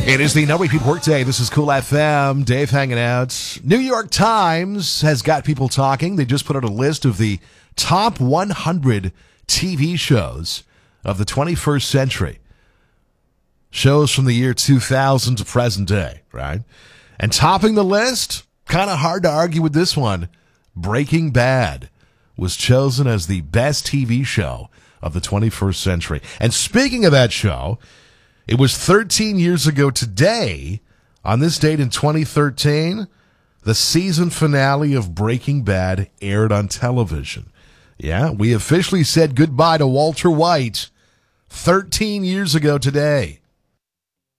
It is the No Repeat Workday. This is Cool FM. Dave hanging out. New York Times has got people talking. They just put out a list of the top 100 TV shows of the 21st century. Shows from the year 2000 to present day, right? And topping the list, kind of hard to argue with this one, Breaking Bad was chosen as the best TV show of the 21st century. And speaking of that show, it was 13 years ago today, on this date in 2013, the season finale of Breaking Bad aired on television. Yeah, we officially said goodbye to Walter White 13 years ago today.